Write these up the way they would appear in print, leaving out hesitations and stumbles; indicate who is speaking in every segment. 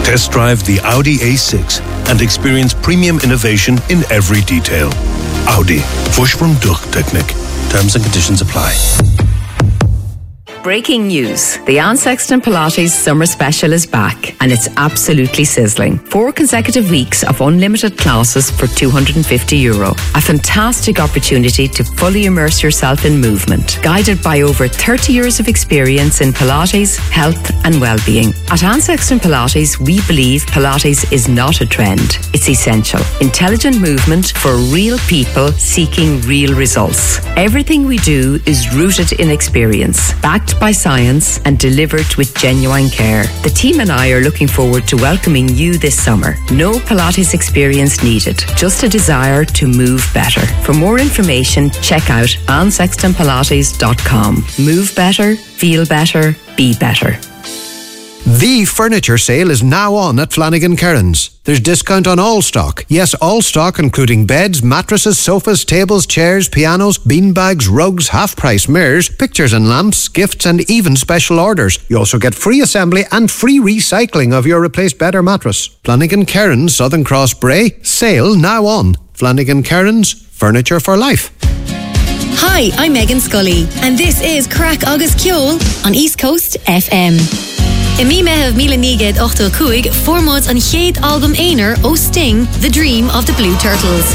Speaker 1: Test drive the Audi A6 and experience premium innovation in every detail. Audi. Vorsprung durch Technik. Terms and conditions apply.
Speaker 2: Breaking news. The Anne Sexton Pilates Summer Special is back and it's absolutely sizzling. 4 consecutive weeks of unlimited classes for €250. A fantastic opportunity to fully immerse yourself in movement, guided by over 30 years of experience in Pilates, health and well-being. At Anne Sexton Pilates, we believe Pilates is not a trend. It's essential. Intelligent movement for real people seeking real results. Everything we do is rooted in experience, backed by science and delivered with genuine care. The team and I are looking forward to welcoming you this summer. No Pilates experience needed, just a desire to move better. For more information, check out AnneSextonPilates.com. Move better, feel better, be better.
Speaker 3: The furniture sale is now on at Flanagan Kearns. There's discount on all stock. Yes, all stock including beds, mattresses, sofas, tables, chairs, pianos, beanbags, rugs, half-price mirrors, pictures and lamps, gifts and even special orders. You also get free assembly and free recycling of your replaced bed or mattress. Flanagan Kearns, Southern Cross Bray. Sale now on. Flanagan Kearns, furniture for life.
Speaker 4: Hi, I'm Megan Scully and this is Crack Agus Ceol on East Coast FM. I mi mehef Mila Niged Ochtel Kuig formod an chéad album éiner o Sting, The Dream of the Blue Turtles.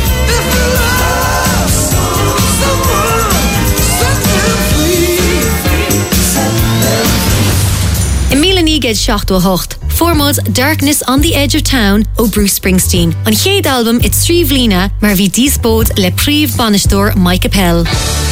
Speaker 4: I Mila Niged Seachtu Hocht formod Darkness on the Edge of Town o Bruce Springsteen. An chéad album it's Sríomh Líne mar bhí díspód le príomh banistóir Mike Appel.